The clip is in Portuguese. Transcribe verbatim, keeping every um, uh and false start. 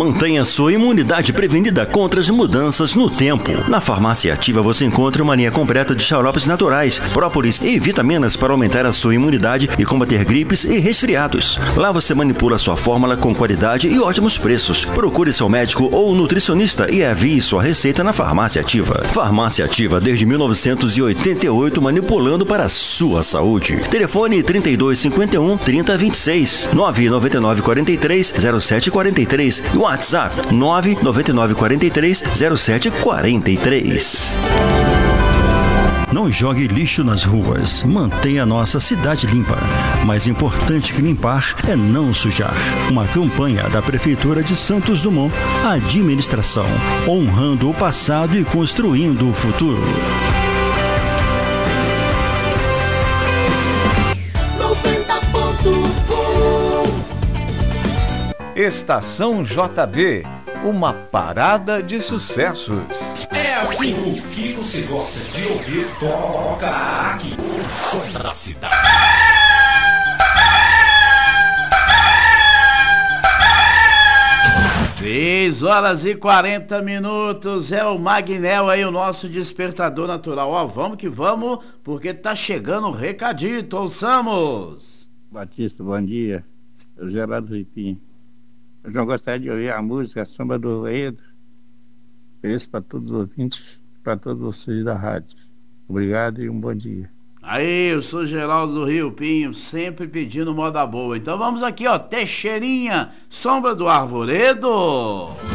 Mantenha sua imunidade prevenida contra as mudanças no tempo. Na Farmácia Ativa você encontra uma linha completa de xaropes naturais, própolis e vitaminas para aumentar a sua imunidade e combater gripes e resfriados. Lá você manipula sua fórmula com qualidade e ótimos preços. Procure seu médico ou nutricionista e envie sua receita na Farmácia Ativa. Farmácia Ativa desde mil novecentos e oitenta e oito, manipulando para a sua saúde. Telefone trinta e dois cinquenta e um, trinta vinte e seis, nove nove nove quatro três, zero sete quatro três e WhatsApp nove nove nove quatro três, zero sete quatro três. Não jogue lixo nas ruas. Mantenha a nossa cidade limpa. Mais importante que limpar é não sujar. Uma campanha da Prefeitura de Santos Dumont. Administração, honrando o passado e construindo o futuro. Estação J B, uma parada de sucessos. É assim, o que você gosta de ouvir, toca aqui. O som da cidade. seis horas e quarenta minutos, é o Magnel aí, o nosso despertador natural. Ó, vamos que vamos, porque tá chegando o recadito, ouçamos. Batista, bom dia. Eu Geraldo Ripim. Eu já gostaria de ouvir a música Sombra do Ruedo. Isso para todos os ouvintes, para todos vocês da rádio. Obrigado e um bom dia. Aí, eu sou Geraldo do Rio Pinho, sempre pedindo moda boa. Então vamos aqui, ó, Teixeirinha, Sombra do Arvoredo.